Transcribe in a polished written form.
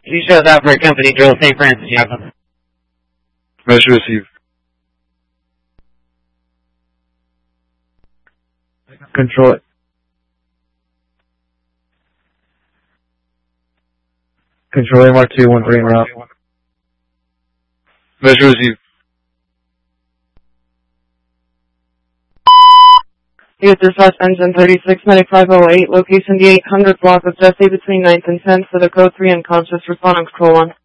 You showed up for a company drill, St. Francis, Jackson. Measure received. Control it. Control MR2, 1 green route. Measure received. Use dispatch engine 369508, location D800 block of Jesse between 9th and 10th for the code 3 unconscious, respond on control 1.